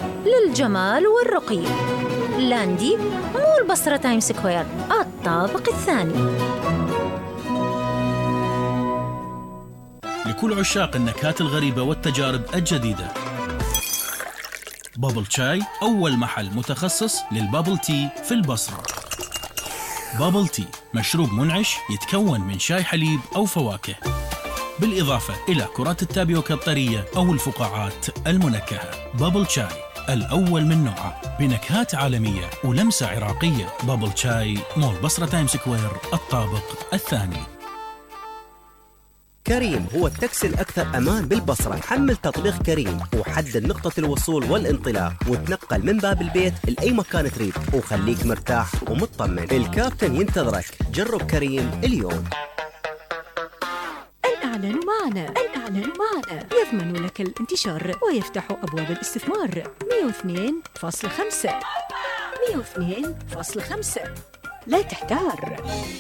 للجمال والرقي. لاندي مو البصرة تايم سكوير، الطابق الثاني. لكل عشاق النكهات الغريبة والتجارب الجديدة، بابل شاي أول محل متخصص للبابل تي في البصرة. بابل تي مشروب منعش يتكون من شاي حليب أو فواكه، بالإضافة إلى كرات التابيوكا الطرية أو الفقاعات المنكهة. بابل شاي الأول من نوعه بنكهات عالمية ولمسة عراقية. بابل شاي، مول بصرة تايم سكوير، الطابق الثاني. كريم هو التاكسي الأكثر أمان بالبصرة. حمل تطبيق كريم وحدد نقطة الوصول والانطلاق وتنقل من باب البيت لأي مكان تريد وخليك مرتاح ومطمن. الكابتن ينتظرك. جرب كريم اليوم. الإعلان معنا يضمن لك الانتشار ويفتح أبواب الاستثمار. 102.5 لا تحتار.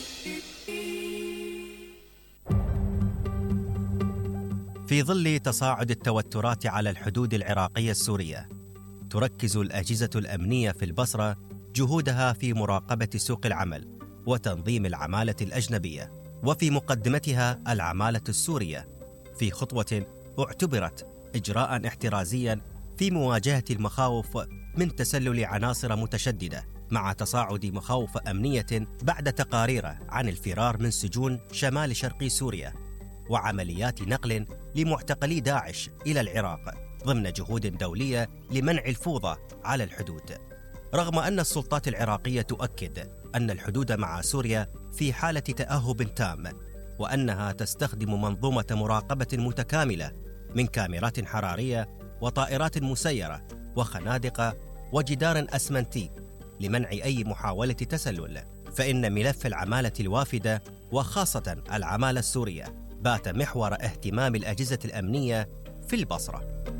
في ظل تصاعد التوترات على الحدود العراقية السورية، تركز الأجهزة الأمنية في البصرة جهودها في مراقبة سوق العمل وتنظيم العمالة الأجنبية، وفي مقدمتها العمالة السورية، في خطوة اعتبرت إجراء احترازيا في مواجهة المخاوف من تسلل عناصر متشددة، مع تصاعد مخاوف أمنية بعد تقارير عن الفرار من سجون شمال شرقي سوريا وعمليات نقل لمعتقلي داعش إلى العراق ضمن جهود دولية لمنع الفوضى على الحدود. رغم أن السلطات العراقية تؤكد أن الحدود مع سوريا في حالة تأهب تام، وأنها تستخدم منظومة مراقبة متكاملة من كاميرات حرارية وطائرات مسيرة وخنادق وجدار أسمنتي لمنع أي محاولة تسلل، فإن ملف العمالة الوافدة وخاصة العمالة السورية بات محور اهتمام الأجهزة الأمنية في البصرة.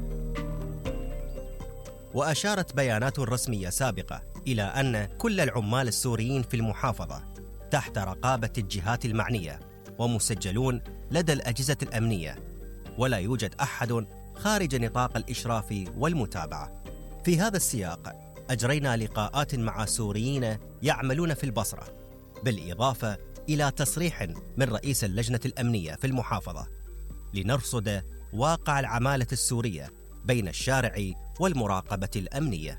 وأشارت بيانات رسمية سابقة إلى أن كل العمال السوريين في المحافظة تحت رقابة الجهات المعنية ومسجلون لدى الأجهزة الأمنية، ولا يوجد أحد خارج نطاق الإشراف والمتابعة. في هذا السياق أجرينا لقاءات مع سوريين يعملون في البصرة، بالإضافة إلى تصريح من رئيس اللجنة الأمنية في المحافظة لنرصد واقع العمالة السورية بين الشارع والمراقبة الأمنية.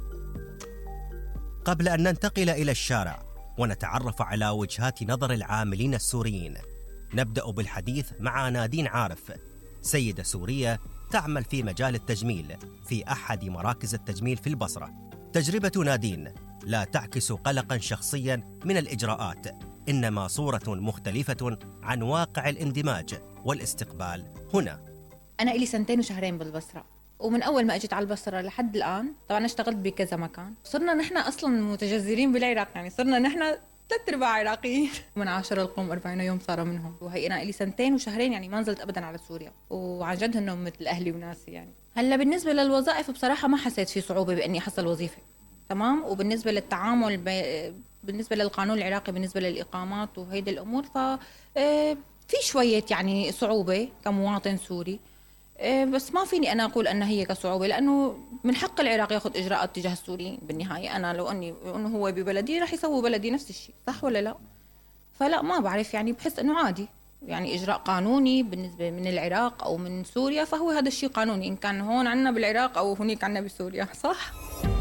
قبل أن ننتقل إلى الشارع ونتعرف على وجهات نظر العاملين السوريين، نبدأ بالحديث مع نادين عارف، سيدة سورية تعمل في مجال التجميل في أحد مراكز التجميل في البصرة. تجربة نادين لا تعكس قلقاً شخصياً من الإجراءات، إنما صورة مختلفة عن واقع الاندماج والاستقبال هنا. أنا إلي 2 وشهرين بالبصرة، ومن أول ما أجيت على البصرة لحد الآن طبعاً اشتغلت بكذا مكان. صرنا نحن أصلاً متجذرين بالعراق، يعني صرنا نحن 3/4 عراقيين. من 10 القوم 40 يوم صار منهم، وهي أنا إلي 2 وشهرين يعني ما نزلت أبداً على سوريا، وعن جد هنهم مثل أهلي وناسي. يعني هلا بالنسبة للوظائف بصراحة ما حسيت في صعوبة بإني أحصل وظيفة، تمام. وبالنسبة للتعامل بالنسبة للقانون العراقي بالنسبة للإقامات وهيدي الأمور، في شوية يعني صعوبة كمواطن سوري، بس ما فيني أنا أقول أن هي كصعوبة، لأنه من حق العراق يأخذ إجراءات تجاه السوريين. بالنهاية أنا لو أنه هو ببلدي رح يسوي بلدي نفس الشيء، صح ولا لا؟ فلا ما بعرف، يعني بحس أنه عادي، يعني إجراء قانوني بالنسبة من العراق أو من سوريا، فهو هذا الشيء قانوني إن كان هون عنا بالعراق أو هناك عنا بسوريا، صح؟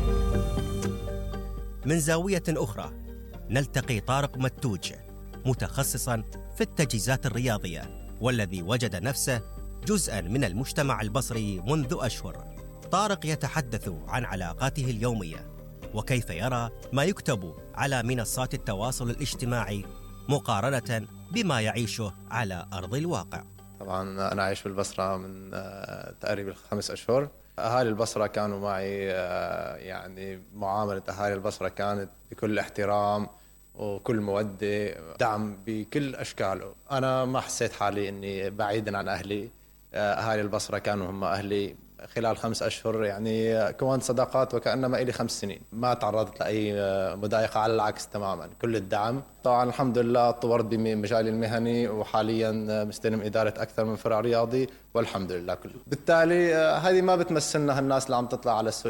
من زاوية أخرى نلتقي طارق متوج، متخصصاً في التجهيزات الرياضية، والذي وجد نفسه جزءاً من المجتمع البصري منذ أشهر. طارق يتحدث عن علاقاته اليومية وكيف يرى ما يكتب على منصات التواصل الاجتماعي مقارنة بما يعيشه على أرض الواقع. طبعاً أنا عايش بالبصرة من تقريباً 5 أشهر. أهالي البصرة كانوا معي، يعني معاملة أهالي البصرة كانت بكل احترام وكل مودة، دعم بكل أشكاله. أنا ما حسيت حالي أني بعيداً عن أهلي. أهالي البصرة كانوا هم أهلي. خلال 5 أشهر يعني كونت صداقات وكأنما إلي 5 سنين. ما تعرضت لأي مضايقة، على العكس تماما، كل الدعم. طبعا الحمد لله طورت بمجالي المهني، وحاليا مستلم إدارة أكثر من فرع رياضي، والحمد لله كله. بالتالي هذه ما بتمثلنا هالناس اللي عم تطلع على السوشيال